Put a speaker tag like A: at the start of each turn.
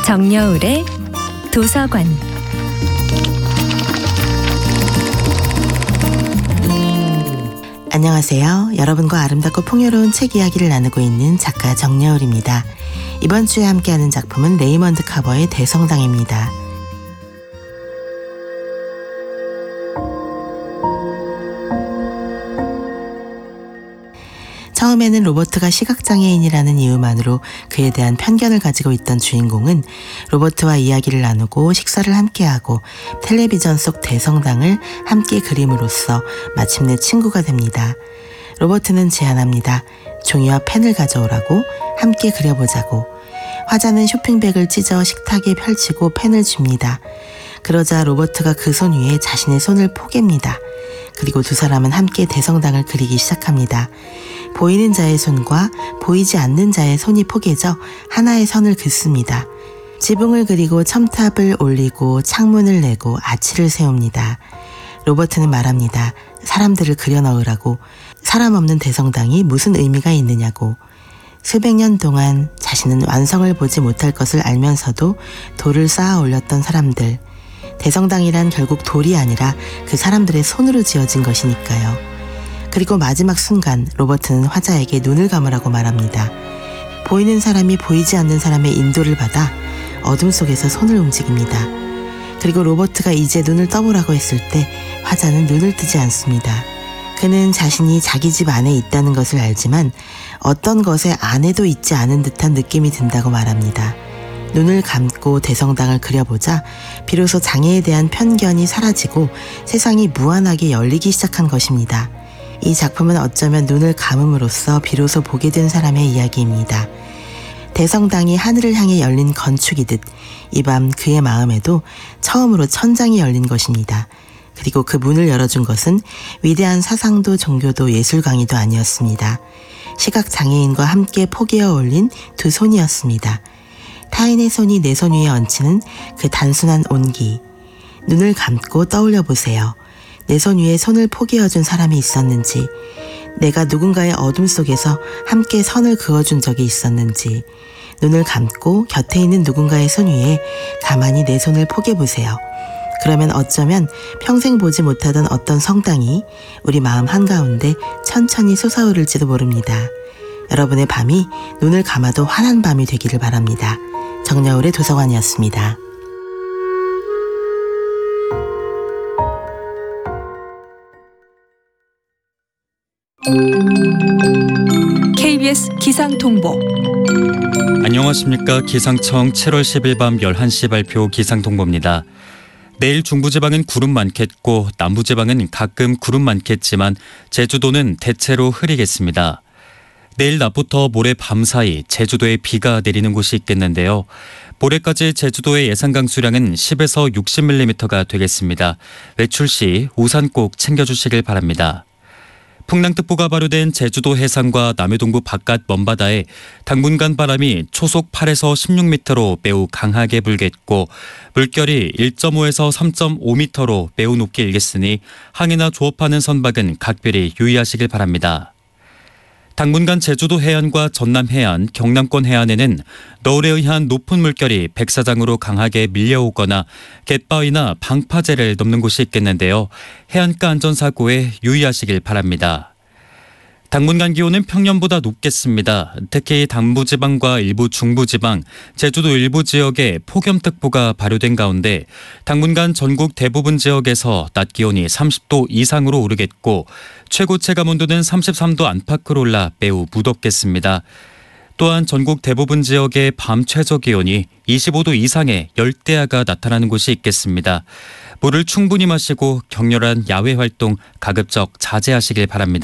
A: 정여울의 도서관.
B: 안녕하세요. 여러분과 아름답고 풍요로운 책 이야기를 나누고 있는 작가 정여울입니다. 이번 주에 함께하는 작품은 레이먼드 카버의 대성당입니다. 처음에는 로버트가 시각장애인이라는 이유만으로 그에 대한 편견을 가지고 있던 주인공은 로버트와 이야기를 나누고 식사를 함께하고 텔레비전 속 대성당을 함께 그림으로써 마침내 친구가 됩니다. 로버트는 제안합니다. 종이와 펜을 가져오라고, 함께 그려보자고. 화자는 쇼핑백을 찢어 식탁에 펼치고 펜을 줍니다. 그러자 로버트가 그 손 위에 자신의 손을 포갭니다. 그리고 두 사람은 함께 대성당을 그리기 시작합니다. 보이는 자의 손과 보이지 않는 자의 손이 포개져 하나의 선을 긋습니다. 지붕을 그리고 첨탑을 올리고 창문을 내고 아치를 세웁니다. 로버트는 말합니다. 사람들을 그려 넣으라고. 사람 없는 대성당이 무슨 의미가 있느냐고. 수백 년 동안 자신은 완성을 보지 못할 것을 알면서도 돌을 쌓아 올렸던 사람들. 대성당이란 결국 돌이 아니라 그 사람들의 손으로 지어진 것이니까요. 그리고 마지막 순간 로버트는 화자에게 눈을 감으라고 말합니다. 보이는 사람이 보이지 않는 사람의 인도를 받아 어둠 속에서 손을 움직입니다. 그리고 로버트가 이제 눈을 떠보라고 했을 때 화자는 눈을 뜨지 않습니다. 그는 자신이 자기 집 안에 있다는 것을 알지만 어떤 것의 안에도 있지 않은 듯한 느낌이 든다고 말합니다. 눈을 감고 대성당을 그려보자 비로소 장애에 대한 편견이 사라지고 세상이 무한하게 열리기 시작한 것입니다. 이 작품은 어쩌면 눈을 감음으로써 비로소 보게 된 사람의 이야기입니다. 대성당이 하늘을 향해 열린 건축이듯 이 밤 그의 마음에도 처음으로 천장이 열린 것입니다. 그리고 그 문을 열어준 것은 위대한 사상도 종교도 예술 강의도 아니었습니다. 시각장애인과 함께 포개어 올린 두 손이었습니다. 타인의 손이 내 손 위에 얹히는 그 단순한 온기. 눈을 감고 떠올려 보세요. 내 손 위에 손을 포개어준 사람이 있었는지, 내가 누군가의 어둠 속에서 함께 선을 그어준 적이 있었는지, 눈을 감고 곁에 있는 누군가의 손 위에 가만히 내 손을 포개보세요. 그러면 어쩌면 평생 보지 못하던 어떤 성당이 우리 마음 한가운데 천천히 솟아오를지도 모릅니다. 여러분의 밤이 눈을 감아도 환한 밤이 되기를 바랍니다. 정여울의 도서관이었습니다.
A: KBS 기상통보.
C: 안녕하십니까. 기상청 7월 10일 밤 11시 발표 기상통보입니다. 내일 중부지방은 구름 많겠고 남부지방은 가끔 구름 많겠지만 제주도는 대체로 흐리겠습니다. 내일 낮부터 모레 밤 사이 제주도에 비가 내리는 곳이 있겠는데요. 모레까지 제주도의 예상 강수량은 10에서 60mm가 되겠습니다. 외출 시 우산 꼭 챙겨주시길 바랍니다. 풍랑특보가 발효된 제주도 해상과 남해동부 바깥 먼바다에 당분간 바람이 초속 8에서 16m로 매우 강하게 불겠고 물결이 1.5에서 3.5m로 매우 높게 일겠으니 항해나 조업하는 선박은 각별히 유의하시길 바랍니다. 당분간 제주도 해안과 전남 해안, 경남권 해안에는 너울에 의한 높은 물결이 백사장으로 강하게 밀려오거나 갯바위나 방파제를 넘는 곳이 있겠는데요. 해안가 안전사고에 유의하시길 바랍니다. 당분간 기온은 평년보다 높겠습니다. 특히 남부지방과 일부 중부지방, 제주도 일부 지역에 폭염특보가 발효된 가운데 당분간 전국 대부분 지역에서 낮 기온이 30도 이상으로 오르겠고 최고 체감온도는 33도 안팎으로 올라 매우 무덥겠습니다. 또한 전국 대부분 지역의 밤 최저기온이 25도 이상의 열대야가 나타나는 곳이 있겠습니다. 물을 충분히 마시고 격렬한 야외 활동 가급적 자제하시길 바랍니다.